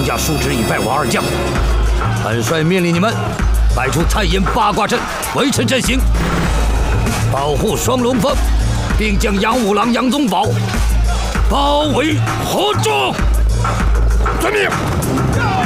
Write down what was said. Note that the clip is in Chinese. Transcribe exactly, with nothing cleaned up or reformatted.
家叔侄已败我二将，本帅命令你们摆出太阴八卦阵，维持阵型，保护双龙峰，并将杨五郎、杨宗保包围合住。遵命。